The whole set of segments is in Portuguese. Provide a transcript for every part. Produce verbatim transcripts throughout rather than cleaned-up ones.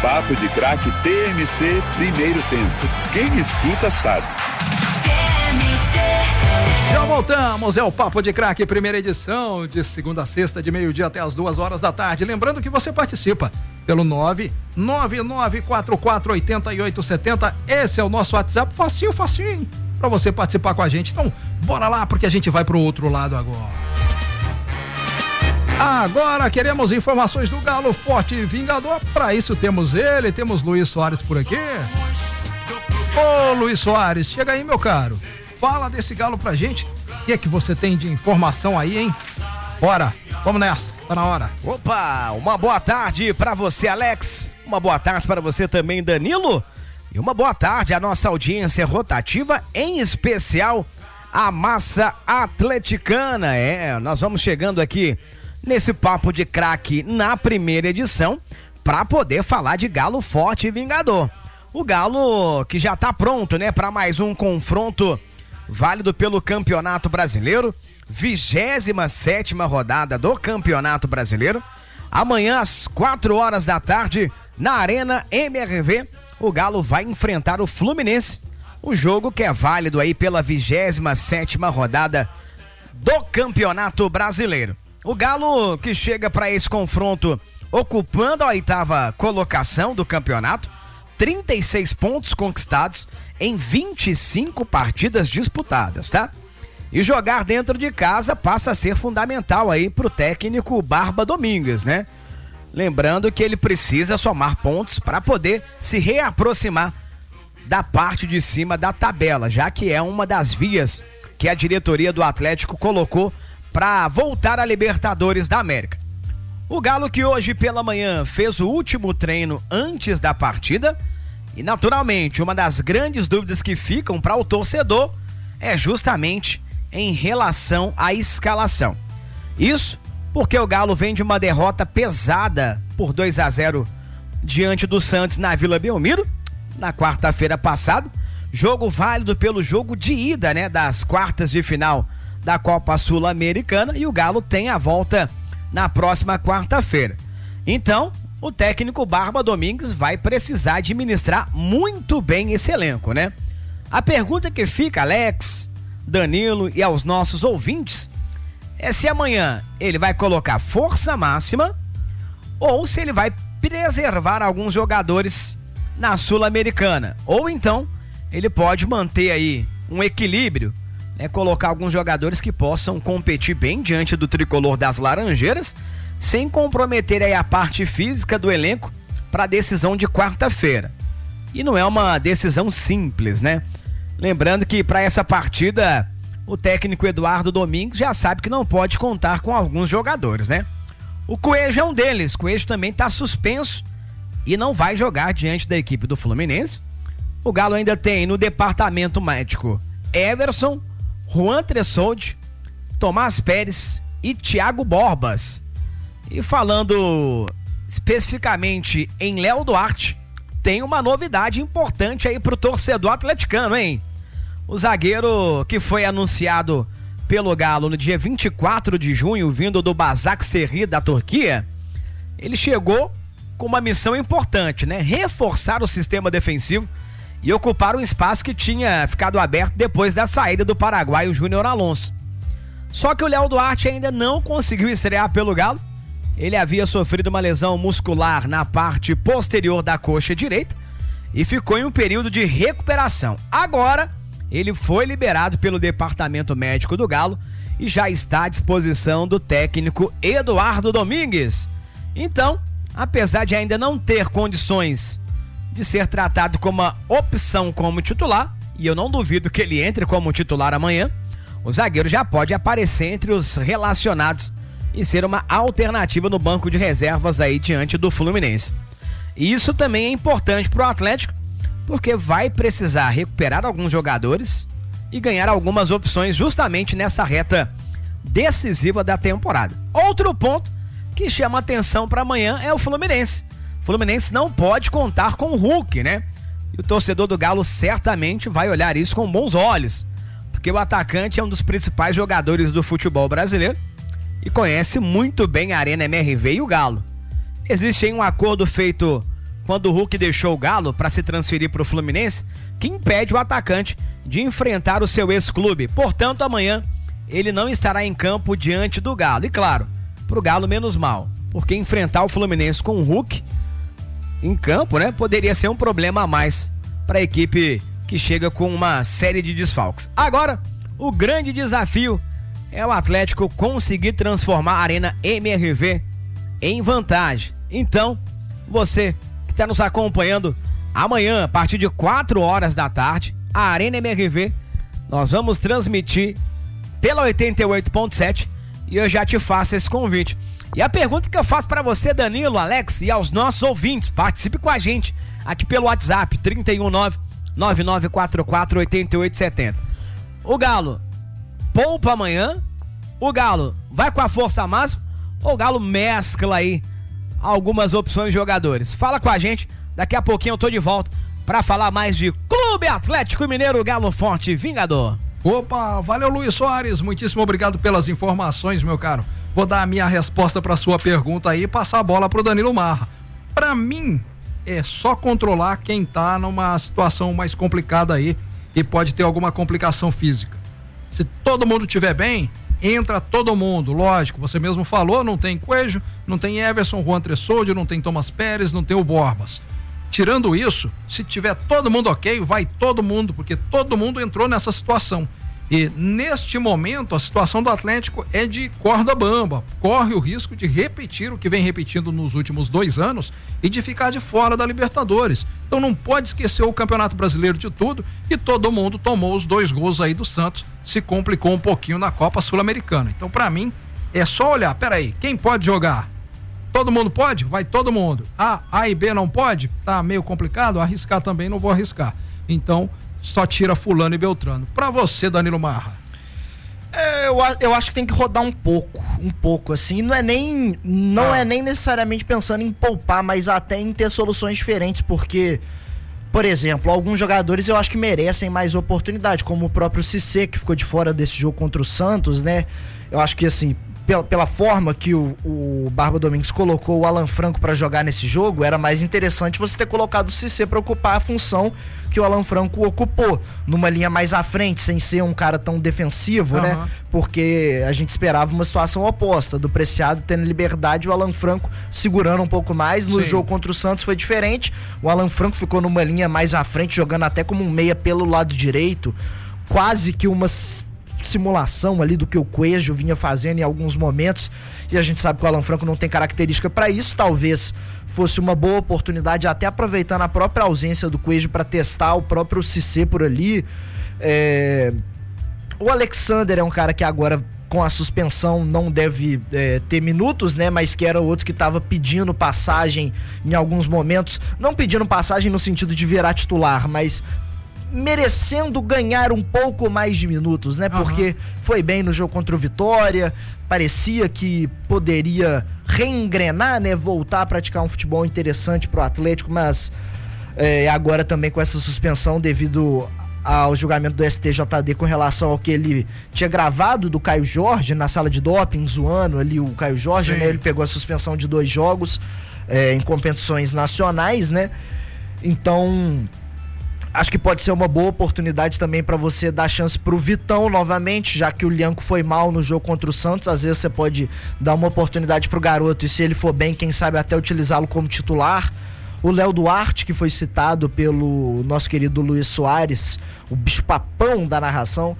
Papo de Craque T M C Primeiro Tempo. Quem escuta sabe. Já voltamos, é o Papo de Craque, primeira edição, de segunda a sexta, de meio-dia até as duas horas da tarde. Lembrando que você participa pelo nove nove nove quatro quatro oito oito sete zero. Esse é o nosso WhatsApp, facinho, facinho, pra você participar com a gente. Então, bora lá, porque a gente vai pro outro lado agora. Agora queremos informações do Galo Forte e Vingador. Para isso temos ele, temos Luiz Soares por aqui. Ô Luiz Soares, chega aí, meu caro. Fala desse Galo pra gente. O que é que você tem de informação aí, hein? Bora, vamos nessa, tá na hora. Opa, uma boa tarde pra você, Alex. Uma boa tarde para você também, Danilo. E uma boa tarde à nossa audiência rotativa, em especial a massa atleticana. É, nós vamos chegando aqui nesse Papo de Craque na primeira edição para poder falar de Galo Forte e Vingador. O Galo que já tá pronto, né, para mais um confronto válido pelo Campeonato Brasileiro, vigésima sétima rodada do Campeonato Brasileiro. Amanhã às quatro horas da tarde na Arena M R V, o Galo vai enfrentar o Fluminense, o jogo que é válido aí pela vigésima sétima rodada do Campeonato Brasileiro. O Galo que chega para esse confronto ocupando a oitava colocação do campeonato, trinta e seis pontos conquistados em vinte e cinco partidas disputadas, tá? E jogar dentro de casa passa a ser fundamental aí pro técnico Barba Domingues, né? Lembrando que ele precisa somar pontos para poder se reaproximar da parte de cima da tabela, já que é uma das vias que a diretoria do Atlético colocou para voltar à Libertadores da América. O Galo que hoje pela manhã fez o último treino antes da partida e naturalmente uma das grandes dúvidas que ficam para o torcedor é justamente em relação à escalação. Isso porque o Galo vem de uma derrota pesada por dois a zero diante do Santos na Vila Belmiro na quarta-feira passada, jogo válido pelo jogo de ida, né, das quartas de final da Copa Sul-Americana, e o Galo tem a volta na próxima quarta-feira. Então, o técnico Barba Domingues vai precisar administrar muito bem esse elenco, né? A pergunta que fica, Alex, Danilo e aos nossos ouvintes, é se amanhã ele vai colocar força máxima ou se ele vai preservar alguns jogadores na Sul-Americana, ou então ele pode manter aí um equilíbrio, né, colocar alguns jogadores que possam competir bem diante do tricolor das Laranjeiras, sem comprometer aí a parte física do elenco para a decisão de quarta-feira. E não é uma decisão simples, né? Lembrando que para essa partida o técnico Eduardo Domingues já sabe que não pode contar com alguns jogadores, né? O Coelho é um deles. O Coelho também está suspenso e não vai jogar diante da equipe do Fluminense. O Galo ainda tem no departamento médico Everson, Juan Tressoldi, Tomás Pérez e Thiago Borbas. E falando especificamente em Léo Duarte, tem uma novidade importante aí pro torcedor atleticano, hein? O zagueiro que foi anunciado pelo Galo no dia vinte e quatro de junho, vindo do Başakşehir da Turquia, ele chegou com uma missão importante, né? Reforçar o sistema defensivo e ocupar um espaço que tinha ficado aberto depois da saída do paraguaio Júnior Alonso. Só que o Léo Duarte ainda não conseguiu estrear pelo Galo. Ele havia sofrido uma lesão muscular na parte posterior da coxa direita e ficou em um período de recuperação. Agora, ele foi liberado pelo departamento médico do Galo e já está à disposição do técnico Eduardo Domingues. Então, apesar de ainda não ter condições de ser tratado como uma opção como titular, e eu não duvido que ele entre como titular amanhã, o zagueiro já pode aparecer entre os relacionados e ser uma alternativa no banco de reservas aí diante do Fluminense. E isso também é importante para o Atlético, porque vai precisar recuperar alguns jogadores e ganhar algumas opções justamente nessa reta decisiva da temporada. Outro ponto que chama atenção para amanhã é o Fluminense. O Fluminense não pode contar com o Hulk, né? E o torcedor do Galo certamente vai olhar isso com bons olhos, porque o atacante é um dos principais jogadores do futebol brasileiro e conhece muito bem a Arena M R V e o Galo. Existe aí um acordo feito quando o Hulk deixou o Galo para se transferir para o Fluminense, que impede o atacante de enfrentar o seu ex-clube. Portanto, amanhã ele não estará em campo diante do Galo. E claro, pro Galo menos mal, porque enfrentar o Fluminense com o Hulk em campo, né, poderia ser um problema a mais para a equipe que chega com uma série de desfalques. Agora, o grande desafio é o Atlético conseguir transformar a Arena M R V em vantagem. Então, você que está nos acompanhando amanhã, a partir de quatro horas da tarde, a Arena M R V, nós vamos transmitir pela oitenta e oito ponto sete e eu já te faço esse convite. E a pergunta que eu faço para você, Danilo, Alex, e aos nossos ouvintes, participe com a gente aqui pelo WhatsApp trinta e um nove, nove nove quatro quatro, oito oito sete zero. O Galo poupa amanhã? O Galo vai com a força máxima? Ou o Galo mescla aí algumas opções de jogadores? Fala com a gente, daqui a pouquinho eu tô de volta para falar mais de Clube Atlético Mineiro, Galo Forte Vingador. Opa, valeu Luiz Soares, muitíssimo obrigado pelas informações, meu caro. Vou dar a minha resposta para sua pergunta aí e passar a bola pro Danilo Marra. Para mim, é só controlar quem tá numa situação mais complicada aí e pode ter alguma complicação física. Se todo mundo estiver bem, entra todo mundo, lógico, você mesmo falou, não tem Coelho, não tem Everson, Juan Tressoldi, não tem Thomas Pérez, não tem o Borbas. Tirando isso, se tiver todo mundo ok, vai todo mundo, porque todo mundo entrou nessa situação. E neste momento a situação do Atlético é de corda bamba, corre o risco de repetir o que vem repetindo nos últimos dois anos e de ficar de fora da Libertadores. Então não pode esquecer o Campeonato Brasileiro de tudo e todo mundo tomou os dois gols aí do Santos, se complicou um pouquinho na Copa Sul-Americana. Então para mim é só olhar, peraí, quem pode jogar? Todo mundo pode? Vai todo mundo. A, A e B não pode? Tá meio complicado, arriscar também não vou arriscar. Então só tira fulano e Beltrano. Pra você, Danilo Marra. É, eu, eu acho que tem que rodar um pouco, um pouco, assim, não é nem, não ah. é nem necessariamente pensando em poupar, mas até em ter soluções diferentes, porque, por exemplo, alguns jogadores eu acho que merecem mais oportunidade, como o próprio Cissé, que ficou de fora desse jogo contra o Santos, né? Eu acho que, assim, pela, pela forma que o, o Barba Domingues colocou o Alan Franco para jogar nesse jogo, era mais interessante você ter colocado o Cissé para ocupar a função que o Alan Franco ocupou, numa linha mais à frente, sem ser um cara tão defensivo, uhum. né? Porque a gente esperava uma situação oposta, do Preciado tendo liberdade e o Alan Franco segurando um pouco mais. No Sim. jogo contra o Santos foi diferente, o Alan Franco ficou numa linha mais à frente, jogando até como um meia pelo lado direito, quase que uma simulação ali do que o Coelho vinha fazendo em alguns momentos, e a gente sabe que o Alan Franco não tem característica para isso. Talvez fosse uma boa oportunidade, até aproveitando a própria ausência do Coelho para testar o próprio Cissé por ali. É... O Alexander é um cara que agora, com a suspensão, não deve é, ter minutos, né? Mas que era outro que estava pedindo passagem em alguns momentos, não pedindo passagem no sentido de virar titular, mas merecendo ganhar um pouco mais de minutos, né? Porque uhum. foi bem no jogo contra o Vitória, parecia que poderia reengrenar, né? Voltar a praticar um futebol interessante pro Atlético, mas é, agora também com essa suspensão devido ao julgamento do S T J D com relação ao que ele tinha gravado do Caio Jorge na sala de doping, zoando ali o Caio Jorge, Sim. né? Ele pegou a suspensão de dois jogos é, em competições nacionais, né? Então acho que pode ser uma boa oportunidade também para você dar chance pro Vitão novamente, já que o Lianco foi mal no jogo contra o Santos. Às vezes você pode dar uma oportunidade pro garoto e, se ele for bem, quem sabe até utilizá-lo como titular. O Léo Duarte, que foi citado pelo nosso querido Luiz Soares, o bicho-papão da narração,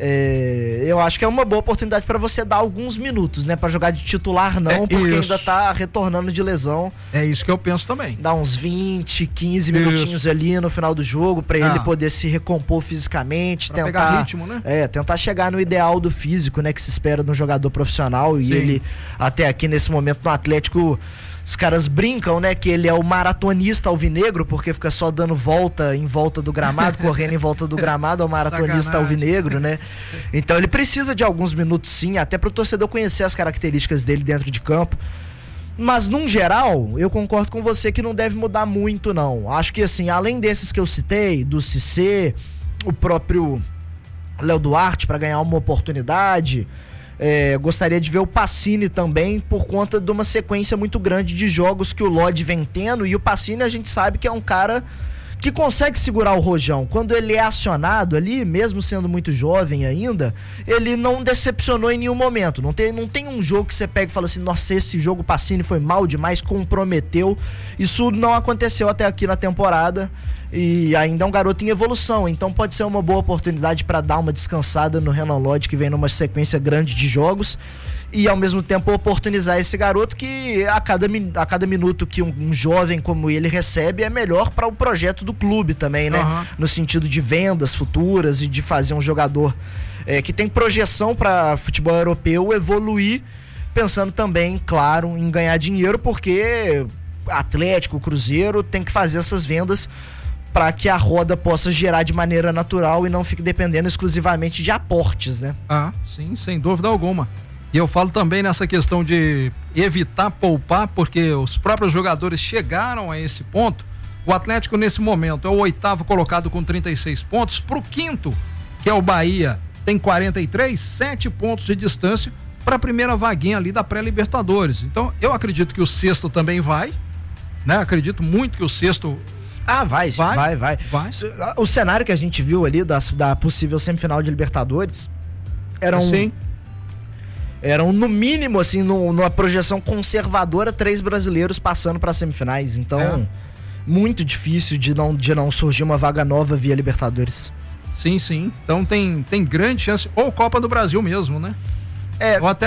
é, eu acho que é uma boa oportunidade para você dar alguns minutos, né? Para jogar de titular não, é porque isso. ainda tá retornando de lesão. É isso que eu penso também. Dá uns vinte, quinze minutinhos isso. ali no final do jogo para ah. ele poder se recompor fisicamente, pra tentar pegar ritmo, né? É, tentar chegar no ideal do físico, né, que se espera de um jogador profissional. E Sim. ele até aqui nesse momento no Atlético, os caras brincam, né, que ele é o maratonista alvinegro, porque fica só dando volta em volta do gramado, correndo em volta do gramado, é o maratonista Sacanagem. alvinegro, né? Então ele precisa de alguns minutos, sim, até pro torcedor conhecer as características dele dentro de campo. Mas, num geral, eu concordo com você que não deve mudar muito, não. Acho que, assim, além desses que eu citei, do Cissé, o próprio Léo Duarte para ganhar uma oportunidade, É, gostaria de ver o Pacini também, por conta de uma sequência muito grande de jogos que o Lodi vem tendo, e o Pacini a gente sabe que é um cara que consegue segurar o rojão. Quando ele é acionado ali, mesmo sendo muito jovem ainda, ele não decepcionou em nenhum momento. Não tem, não tem um jogo que você pega e fala assim, nossa, esse jogo Pacini foi mal demais, comprometeu. Isso não aconteceu até aqui na temporada, e ainda é um garoto em evolução, então pode ser uma boa oportunidade para dar uma descansada no Renan Lodi, que vem numa sequência grande de jogos, e ao mesmo tempo oportunizar esse garoto que a cada, a cada minuto que um, um jovem como ele recebe é melhor para o projeto do clube também, né? Uhum. No sentido de vendas futuras e de fazer um jogador é, que tem projeção para futebol europeu evoluir, pensando também, claro, em ganhar dinheiro, porque Atlético, Cruzeiro tem que fazer essas vendas para que a roda possa gerar de maneira natural e não fique dependendo exclusivamente de aportes, né? Ah, sim, sem dúvida alguma. E eu falo também nessa questão de evitar poupar, porque os próprios jogadores chegaram a esse ponto. O Atlético, nesse momento, é o oitavo colocado com trinta e seis pontos. Pro quinto, que é o Bahia, tem quarenta e três, sete pontos de distância para a primeira vaguinha ali da pré-Libertadores. Então, eu acredito que o sexto também vai, né? Acredito muito que o sexto... Ah, vai, vai, vai, vai. vai. O cenário que a gente viu ali da, da possível semifinal de Libertadores era um... Sim. Eram, no mínimo, assim, no, numa projeção conservadora, três brasileiros passando para semifinais. Então, é. muito difícil de não, de não surgir uma vaga nova via Libertadores. Sim, sim. Então tem, tem grande chance. Ou Copa do Brasil mesmo, né? É. Ou até